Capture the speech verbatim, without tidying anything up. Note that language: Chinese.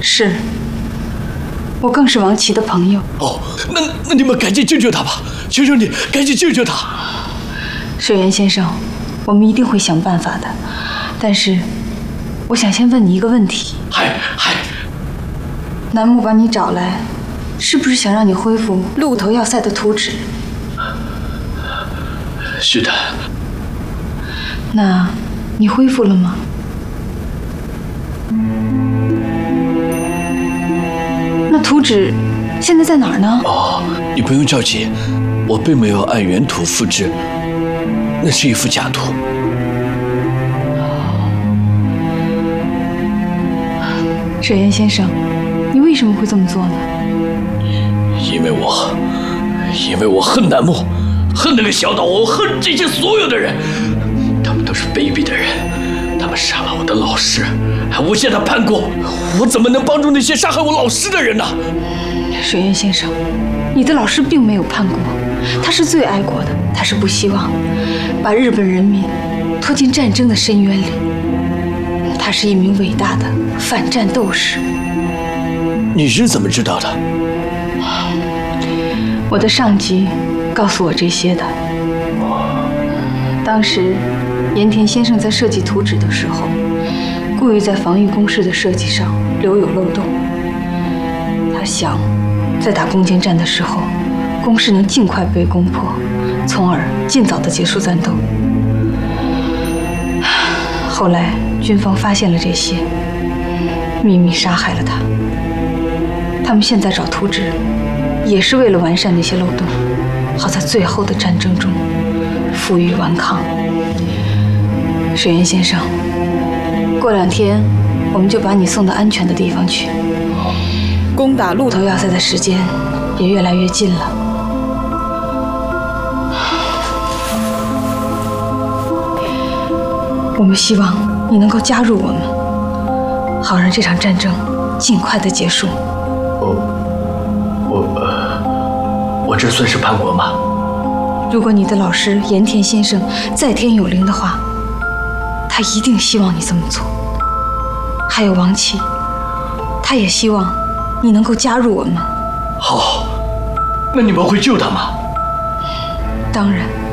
是，我更是王琦的朋友。 哦，那那你们赶紧救救他吧！求求你，赶紧救救他！ 水源先生，我们一定会想办法的。但是，我想先问你一个问题。 嗨嗨， 楠木把你找来，是不是想让你恢复鹿头要塞的图纸？ 是的。 那你恢复了吗？那图纸现在在哪儿呢？ 哦，你不用着急，我并没有按原图复制，那是一幅假图。 水源先生，你为什么会这么做呢？ 因为我，因为我恨楠木，恨那个小岛，我恨这些所有的人，他们都是卑鄙的人，他们杀了我的老师，还诬陷他叛国，我怎么能帮助那些杀害我老师的人呢？ 水源先生，你的老师并没有叛国，他是最爱国的，他是不希望把日本人民拖进战争的深渊里。他是一名伟大的反战斗士。 你是怎么知道的？ 我的上级告诉我这些的。当时，盐田先生在设计图纸的时候，故意在防御工事的设计上留有漏洞。他想，在打攻坚战的时候，工事能尽快被攻破，从而尽早的结束战斗。后来，军方发现了这些，秘密杀害了他。他们现在找图纸，也是为了完善那些漏洞，好在最后的战争中负隅顽抗。水源先生，过两天我们就把你送到安全的地方去。攻打鹿头要塞的时间也越来越近了。我们希望你能够加入我们，好让这场战争尽快的结束。 我我呃，我这算是叛国吗？ 如果你的老师盐田先生在天有灵的话，他一定希望你这么做。还有王琦，他也希望你能够加入我们。 好，那你们会救他吗？ 当然。